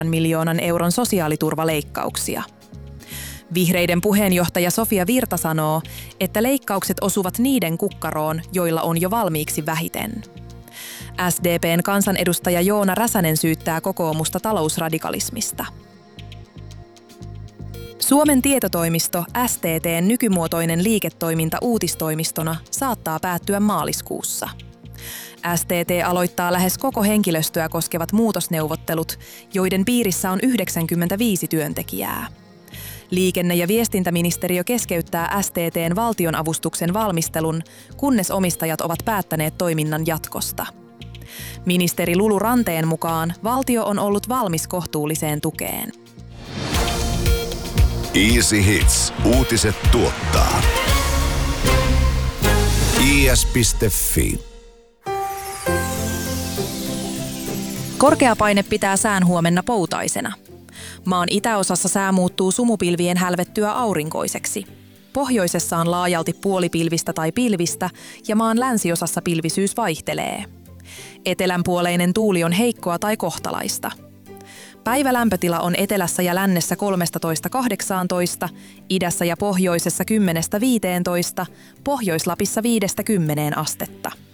miljoonan euron sosiaaliturvaleikkauksia. Vihreiden puheenjohtaja Sofia Virta sanoo, että leikkaukset osuvat niiden kukkaroon, joilla on jo valmiiksi vähiten. SDP:n kansanedustaja Joona Räsänen syyttää kokoomusta talousradikalismista. Suomen tietotoimisto STT:n nykymuotoinen liiketoiminta uutistoimistona saattaa päättyä maaliskuussa. STT aloittaa lähes koko henkilöstöä koskevat muutosneuvottelut, joiden piirissä on 95 työntekijää. Liikenne- ja viestintäministeriö keskeyttää STT:n valtionavustuksen valmistelun, kunnes omistajat ovat päättäneet toiminnan jatkosta. Ministeri Lulu Ranteen mukaan valtio on ollut valmis kohtuulliseen tukeen. Easy Hits. Uutiset tuottaa. is.fi. Korkea paine pitää sään huomenna poutaisena. Maan itäosassa sää muuttuu sumupilvien hälvettyä aurinkoiseksi. Pohjoisessa on laajalti puolipilvistä tai pilvistä ja maan länsiosassa pilvisyys vaihtelee. Etelänpuoleinen tuuli on heikkoa tai kohtalaista. Päivälämpötila on etelässä ja lännessä 13–18, idässä ja pohjoisessa 10–15, Pohjois-Lapissa 5–10 astetta.